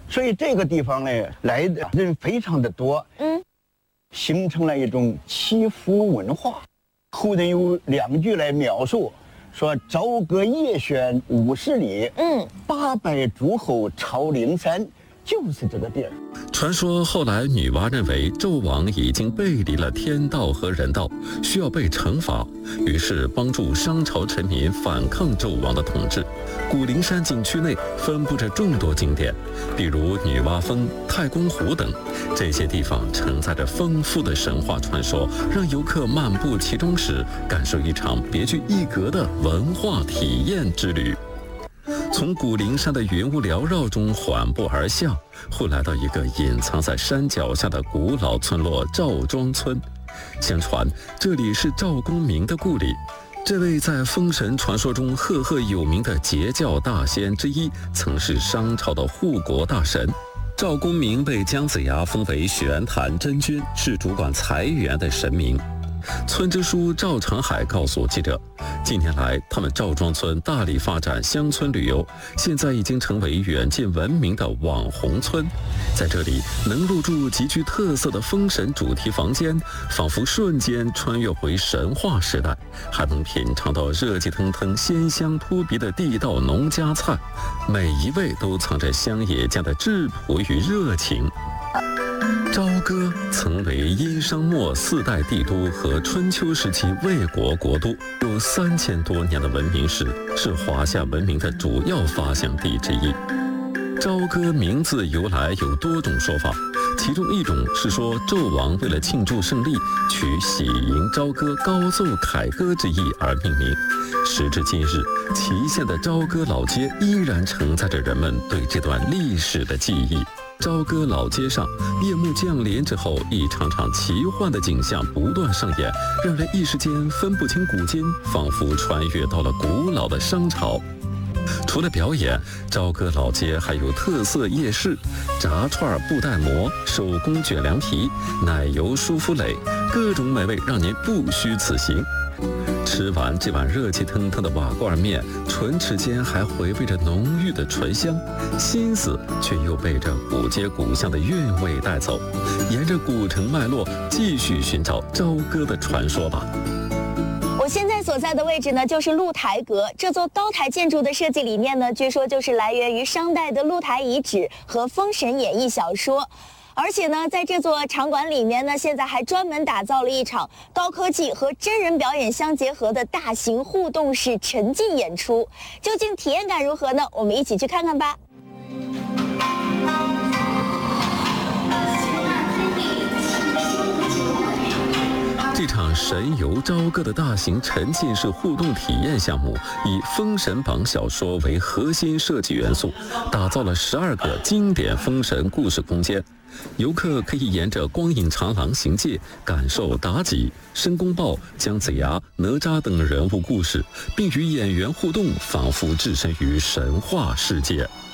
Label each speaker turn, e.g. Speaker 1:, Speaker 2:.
Speaker 1: 所以这个地方呢，来的人非常的多，形成了一种祈福文化。后人有2句来描述，说朝歌夜轩50里，800诸侯朝灵山，就是这个地儿。
Speaker 2: 传说后来女娲认为纣王已经背离了天道和人道，需要被惩罚，于是帮助商朝臣民反抗纣王的统治。古灵山景区内分布着众多景点，比如女娲峰、太公湖等，这些地方承载着丰富的神话传说，让游客漫步其中时感受一场别具一格的文化体验之旅。从古灵山的云雾缭绕中缓步而下，会来到一个隐藏在山脚下的古老村落赵庄村。相传这里是赵公明的故里，这位在封神传说中赫赫有名的截教大仙之一，曾是商朝的护国大神。赵公明被姜子牙封为玄坛真君，是主管财源的神明。村支书赵长海告诉记者，近年来他们赵庄村大力发展乡村旅游，现在已经成为远近闻名的网红村。在这里能入住极具特色的封神主题房间，仿佛瞬间穿越回神话时代，还能品尝到热气腾腾鲜香扑鼻的地道农家菜，每一味都藏着乡野间的质朴与热情。朝歌曾为殷商末4代帝都和春秋时期魏国国都，有3000多年的文明史，是华夏文明的主要发祥地之一。朝歌名字由来有多种说法，其中一种是说纣王为了庆祝胜利，取喜迎朝歌、高奏凯歌之意而命名。时至今日，祁县的朝歌老街依然承载着人们对这段历史的记忆。朝歌老街上，夜幕降临之后，一场场奇幻的景象不断上演，让人一时间分不清古今，仿佛穿越到了古老的商朝。除了表演，朝歌老街还有特色夜市，炸串、布袋馍、手工卷凉皮、奶油舒芙蕾，各种美味让您不虚此行。吃完这碗热气腾腾的瓦罐面，唇齿间还回味着浓郁的醇香，心思却又被这古街古巷的韵味带走。沿着古城脉络，继续寻找朝歌的传说吧。
Speaker 3: 我现在所在的位置呢，就是露台阁。这座高台建筑的设计理念呢，据说就是来源于商代的露台遗址和《封神演义》小说。而且呢，在这座场馆里面呢，现在还专门打造了一场高科技和真人表演相结合的大型互动式沉浸演出。究竟体验感如何呢？我们一起去看看吧。
Speaker 2: 这场神游朝歌的大型沉浸式互动体验项目，以《封神榜》小说为核心设计元素，打造了12个经典封神故事空间。游客可以沿着光影长廊行介，感受妲己、申公豹、姜子牙、哪吒等人物故事，并与演员互动，仿佛置身于神话世界。